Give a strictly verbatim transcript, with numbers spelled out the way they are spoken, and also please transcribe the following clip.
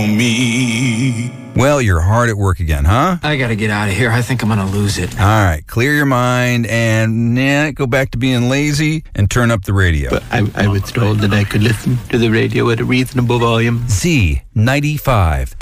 Me. Well, you're hard at work again, huh? I gotta get out of here. I think I'm gonna lose it. All right, clear your mind and nah, go back to being lazy and turn up the radio. But I, I was told that I could listen to the radio at a reasonable volume. Z ninety-five.